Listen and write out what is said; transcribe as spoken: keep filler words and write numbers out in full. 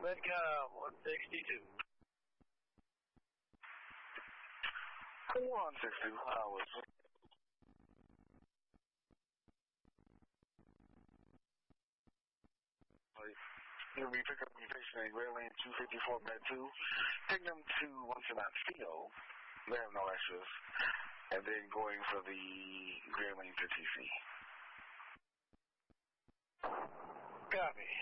Medcom one sixty-two. one sixty-two, hours. You'll be picking up your patient at Grand Lane two fifty-four Med two, taking them to one Sinatio, they have no extras, and then going for the Grand Lane to T C. Copy.